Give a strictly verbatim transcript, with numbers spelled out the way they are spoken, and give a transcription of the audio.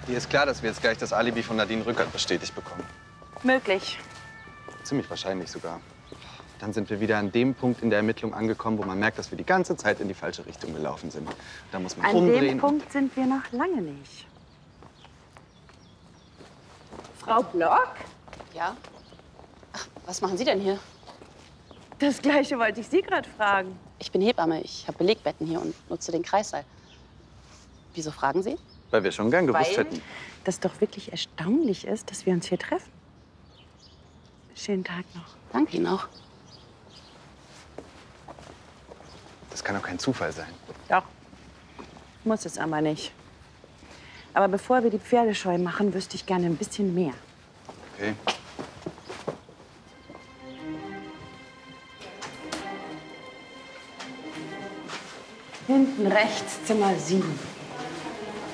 Dir ist klar, dass wir jetzt gleich das Alibi von Nadine Rückert bestätigt bekommen. Möglich. Ziemlich wahrscheinlich sogar. Dann sind wir wieder an dem Punkt in der Ermittlung angekommen, wo man merkt, dass wir die ganze Zeit in die falsche Richtung gelaufen sind. Da muss man an umdrehen. An dem Punkt sind wir noch lange nicht. Frau Block? Ja? Ach, was machen Sie denn hier? Das Gleiche wollte ich Sie gerade fragen. Ich bin Hebamme. Ich habe Belegbetten hier und nutze den Kreissaal. Wieso fragen Sie? Weil wir schon gern gewusst Weil hätten. das doch wirklich erstaunlich ist, dass wir uns hier treffen. Schönen Tag noch. Danke Ihnen auch. Das kann doch kein Zufall sein. Doch. Muss es aber nicht. Aber bevor wir die Pferdescheu machen, wüsste ich gerne ein bisschen mehr. Okay. Hinten rechts, Zimmer sieben.